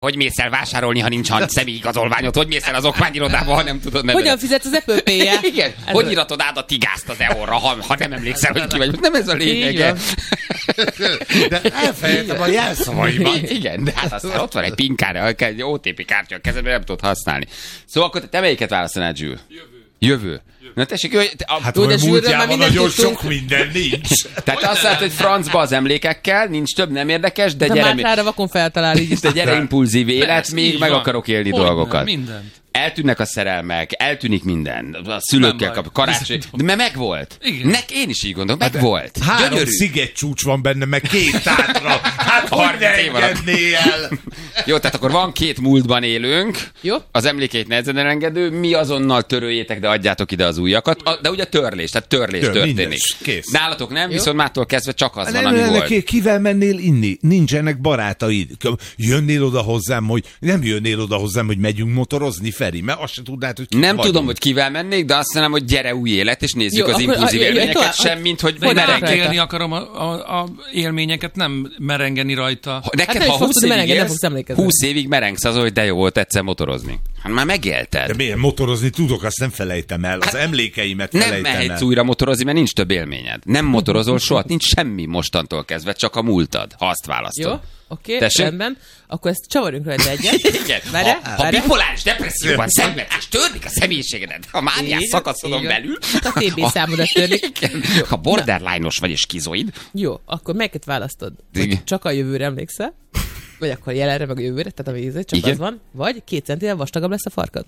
Hogy mész el vásárolni, ha nincs személyigazolványod? Hogy mész el az okmányirodába, ha nem tudod nevelet? Hogyan fizetsz az Apple Pay-jel? Igen. Hogy iratod át a tigázt az EON-ra, ha nem emlékszel, hogy ki vagy? Nem ez a lényege. De elfelejtem a jelszavaimat. Igen, de hát aztán ott van egy PIN kártya, egy OTP kártya a kezedben, nem tudod használni. Szóval akkor te melyiket választanád, Zsül? Jövő. Na tessék, hogy... Hát a múltjában nagyon sok minden nincs. Tehát azt látod, hogy francba az emlékekkel, nincs több, nem érdekes, de gyere... De már vakon feltalál így is. De gyere impulzív élet, még meg akarok élni dolgokat. Mindent. Eltűnnek a szerelmek, eltűnik minden. A szülőkkel kap, karácsony. De mert megvolt. Én is így gondolom, megvolt. 3 szigetcsúcs van benne, meg 2 tátra. Hát hogy ne engedné el? Jó, tehát akkor van 2 múltban élőnk. Jó. Az emlékeit nehezen elengedő. Mi azonnal töröljétek, de adjátok ide az újakat. De ugye törlés, tehát törlés történik. Nálatok nem, viszont mától kezdve csak az van, ami volt. Kivel mennél inni? Nincsenek barátaid. Jönnél oda hozzám, hogy nem jönnél oda hozzám, hogy megyünk motorozni, Feri, mert azt se tudnád, hogy nem vagyunk. Tudom, hogy kivel mennék, de azt mondom, hogy gyere új élet, és nézzük az impulzív élményeket, semmint, hogy merengélni akarom a élményeket, nem merengeni rajta. Neked, ha 20 évig merengsz azon, hogy de jó volt egyszer motorozni. Hát már megélted. De miért motorozni tudok, azt nem felejtem el. Az emlékeimet felejtem el. Nem mehetsz újra motorozni, mert nincs több élményed. Nem motorozol soha, nincs semmi mostantól kezdve, csak a múltad, ha azt választod. Jó, oké, rendben. Akkor ezt csavarjunk rajta egyet. Igen. Ha bipoláris depresszióban szenvedsz, és törlik a személyiségedet, ha mániás szakaszodon belül. A TB számodat törlik. Ha borderline-os vagy és skizoid. Jó, akkor melyiket választod? Csak a jövőre emlékszel? Vagy akkor jelenre, meg a jövőre, tehát a vízet, csak igen. Az van. Vagy 2 centivel vastagabb lesz a farkad.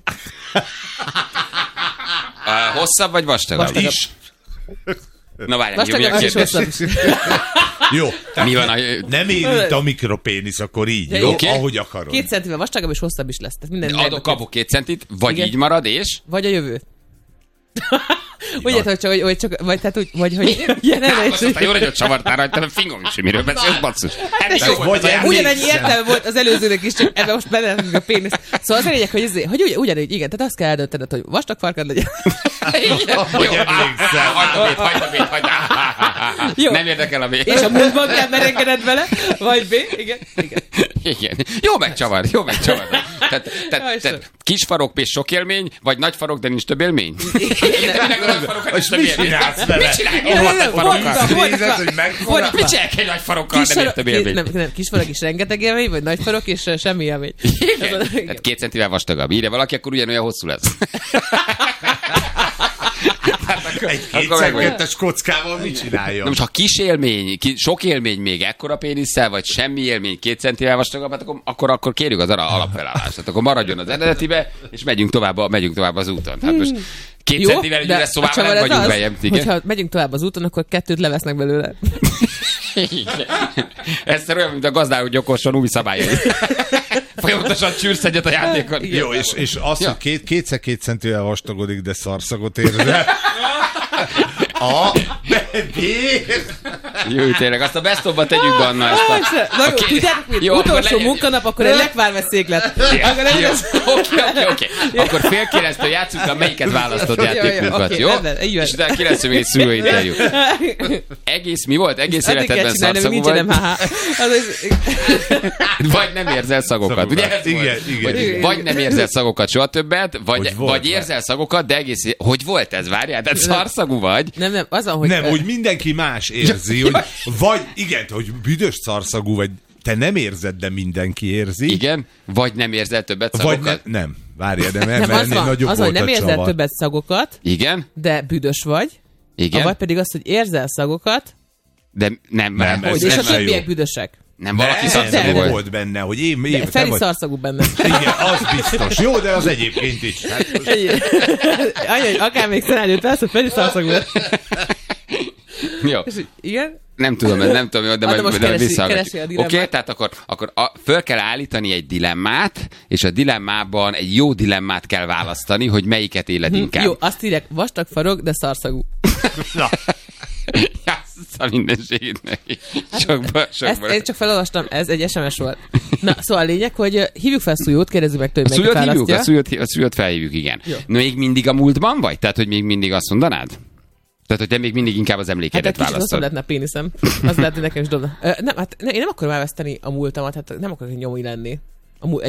Hosszabb vagy vastagabb? Is. Na várjál, mi a kérdés? Jó. Mi van nem érint a mikropénisz, akkor így. Jó, okay. Ahogy akarod. 2 centivel vastagabb és hosszabb is lesz. Tehát kapok 2 centit, vagy igen. Így marad, és? Vagy a jövő. Úgy értem, hogy csak, vagy tehát úgy, vagy hogy jelenre is. Aztán jó, hogy csavartál rajta, nem fingom is, miről beszélsz, basszus. Ugyanannyi értelme volt az előzőnek is, csak ebben most benne a pénisz. Szóval az a lényeg, hogy ugyanúgy, igen, tehát azt kell eldöntened, hogy vastag farkad legyen. Jó. Nem érdekel a B. És a múltban kell merengeded vele, vagy B, igen. Jó megcsavar. Tehát kis farok és sok élmény, vagy nagy farok, de nincs több élmény? És mit csinálsz vele? Mit csinálják egy nagy farokkal, nem ért több élmény? Nem, kis farok is rengeteg élmény, vagy nagy farok és semmi élmény. Igen. Tehát 2 centivel vastagabb. Írja valaki, akkor ugyanolyan hosszú lesz. Egy 2x2-es kockával mit csináljon? Na most, ha kis élmény, sok élmény még ekkora pénisszel, vagy semmi élmény 2 centivel vastagabb, hát akkor kérjük az alapfelállást. Hát akkor maradjon az eredetibe, és megyünk tovább az úton. Hát most 2 centivel egy üres szobában nem vagyunk bejebb. Hogyha megyünk tovább az úton, akkor 2 levesznek belőle. Ez olyan, mint a gazdáló gyokorson új szabályai. Folyamatosan csűrsz egyet a játékon. Jó, és azt, hogy 2x2 centivel vastagodik, de szarszagot érzel. Jó, tényleg, azt a best of-ba tegyük be, Anna. Tudjátok mit? Utolsó munkanap, akkor egy lekvárveszéklet. Oké. Akkor fél 9-től játszunk, a melyiket választod játékunkat, jó? És utána 9-től még egy szülőinterjú. Mi volt? Egész életedben szarszagú vagy? Vagy nem érzel szagokat. Ugye? Igen. Vagy nem érzel szagokat soha többet, vagy érzel szagokat, de egész... Hogy volt ez? Várjál, tehát szarszagú vagy? Nem, azon, hogy... Nem, hogy mindenki más érzi, hogy vagy igen, hogy büdös szarszagú vagy, te nem érzed, de mindenki érzi. Igen, vagy nem érzel többet szagokat? Vagy nem, várjál, de mert ennél nagyobb az, volt hogy nem érzel többet szagokat, igen, de büdös vagy, igen, vagy pedig azt, hogy érzel szagokat, de nem és a többiek büdösek. Nem, valaki szarszagú volt. Volt benne, hogy én Feri szarszagú benne. Igen, az biztos. Jó, de az egyébként is. Akár még szenáriót vesz, hogy Feri szarszagú lesz. Jó. Igen? Nem tudom, de majd visszahallgatjuk. Oké, tehát akkor föl kell állítani egy dilemmát, és a dilemmában egy jó dilemmát kell választani, hogy melyiket éled inkább. Jó, azt írják, vastag farok, de szarszagú. Na. A mindenségét neki. Ezt én csak felolvastam, ez egy SMS volt. Na, szóval a lényeg, hogy hívjuk fel Szújót, kérdezzük meg tőle, hogy melyik választja. A Szújót felhívjuk, igen. Még mindig a múltban vagy? Tehát, hogy még mindig azt mondanád? Tehát, hogy te még mindig inkább az emlékedet választod. Hát, kicsit lehetne a péniszem. Az lehet, hogy nekem is dobna. Nem, hát én nem akarom elveszteni a múltamat, hát nem akarok nyomni lenni.